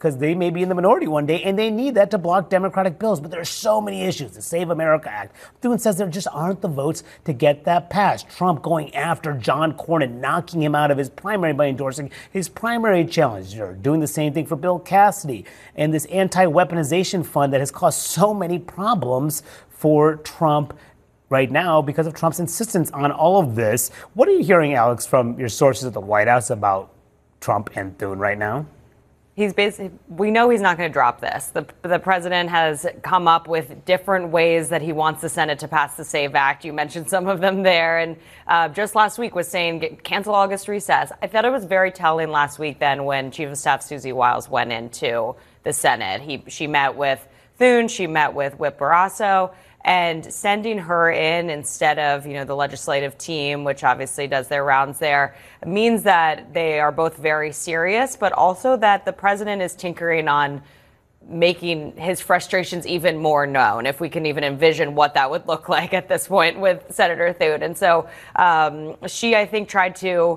because they may be in the minority one day, and they need that to block Democratic bills. But there are so many issues. The Save America Act. Thune says there just aren't the votes to get that passed. Trump going after John Cornyn, knocking him out of his primary by endorsing his primary challenger, doing the same thing for Bill Cassidy, and this anti-weaponization fund that has caused so many problems for Trump right now because of Trump's insistence on all of this. What are you hearing, Alex, from your sources at the White House about Trump and Thune right now? We know he's not going to drop this. The president has come up with different ways that he wants the Senate to pass the SAVE Act. You mentioned some of them there. And just last week was saying cancel August recess. I thought it was very telling last week then when Chief of Staff Susie Wiles went into the Senate. She met with Thune. She met with Whip Barrasso. And sending her in instead of, the legislative team, which obviously does their rounds there, means that they are both very serious, but also that the president is tinkering on making his frustrations even more known, if we can even envision what that would look like at this point with Senator Thune. And so she, I think, tried to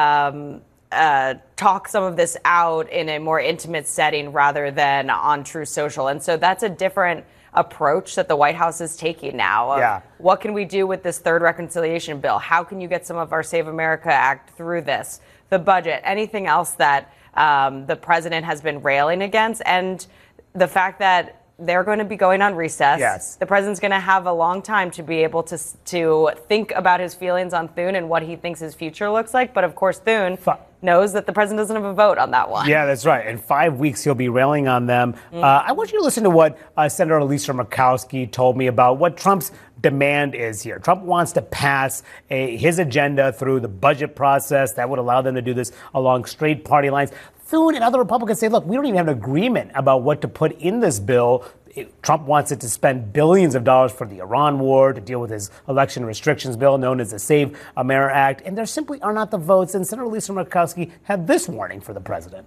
talk some of this out in a more intimate setting rather than on Truth Social. And so that's a different approach that the White House is taking now. What can we do with this third reconciliation bill? How can you get some of our Save America Act through this? The budget, anything else that the president has been railing against, and the fact that they're going to be going on recess. Yes. The president's going to have a long time to be able to think about his feelings on Thune and what he thinks his future looks like. But of course, Thune knows that the president doesn't have a vote on that one. Yeah, that's right. In 5 weeks, he'll be railing on them. I want you to listen to what Senator Lisa Murkowski told me about what Trump's demand is here. Trump wants to pass his agenda through the budget process. That would allow them to do this along straight party lines. Thune and other Republicans say, look, we don't even have an agreement about what to put in this bill. Trump wants it to spend billions of dollars for the Iran war, to deal with his election restrictions bill known as the Save America Act, and there simply are not the votes. And Senator Lisa Murkowski had this warning for the president.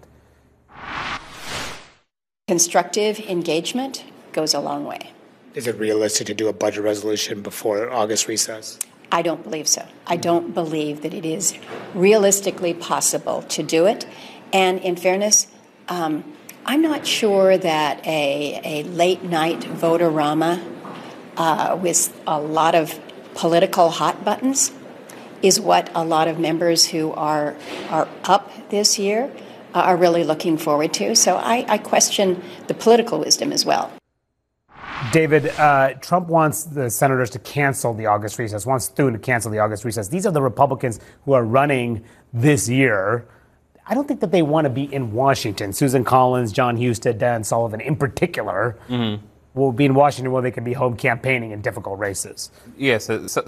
Constructive engagement goes a long way. Is it realistic to do a budget resolution before August recess? I don't believe so. I don't believe that it is realistically possible to do it. And in fairness, I'm not sure that a late-night vote-a-rama with a lot of political hot buttons is what a lot of members who are up this year are really looking forward to. So I question the political wisdom as well. David, Trump wants the senators to cancel the August recess, wants Thune to cancel the August recess. These are the Republicans who are running this year. I don't think that they want to be in Washington. Susan Collins, John Husted, Dan Sullivan in particular will be in Washington where they can be home campaigning in difficult races. Yes,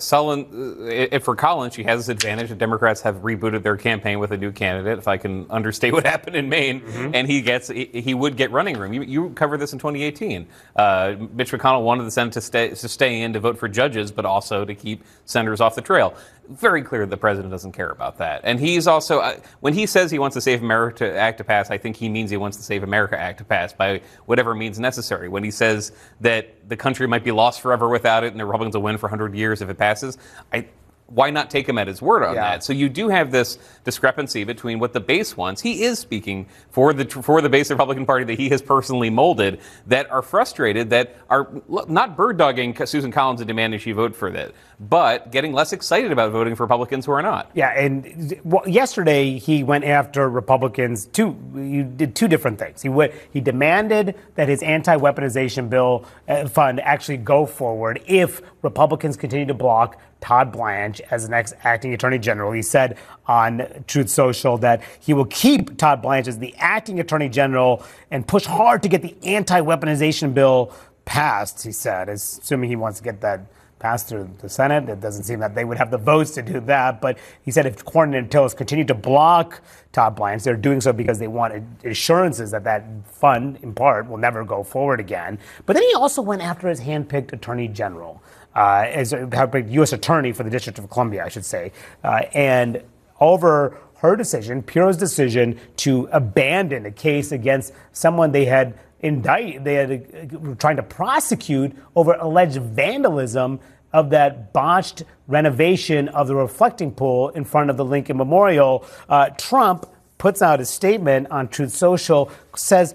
for Collins, she has this advantage that Democrats have rebooted their campaign with a new candidate, if I can understate what happened in Maine, and he would get running room. You covered this in 2018. Mitch McConnell wanted the Senate to stay in to vote for judges, but also to keep senators off the trail. Very clear the president doesn't care about that. And he's also, when he says he wants the Save America Act to pass, I think he means he wants the Save America Act to pass by whatever means necessary. When he says that the country might be lost forever without it and the Republicans will win for 100 years if it passes, why not take him at his word on that? So you do have this discrepancy between what the base wants. He is speaking for the base Republican Party that he has personally molded, that are frustrated, that are not bird-dogging Susan Collins and demanding she vote for that, but getting less excited about voting for Republicans who are not. Yeah, and yesterday he went after Republicans. He did two different things. He demanded that his anti-weaponization bill fund actually go forward if Republicans continue to block Todd Blanche as the next acting attorney general. He said on Truth Social that he will keep Todd Blanche as the acting attorney general and push hard to get the anti-weaponization bill passed, he said, assuming he wants to get that passed through the Senate. It doesn't seem that they would have the votes to do that. But he said if Cornyn and Tillis continue to block Todd Blanche, they're doing so because they want assurances that that fund, in part, will never go forward again. But then he also went after his handpicked attorney general, as a U.S. attorney for the District of Columbia, I should say, and over her decision, Puro's decision to abandon a case against someone they had were trying to prosecute over alleged vandalism of that botched renovation of the reflecting pool in front of the Lincoln Memorial. Trump puts out a statement on Truth Social, says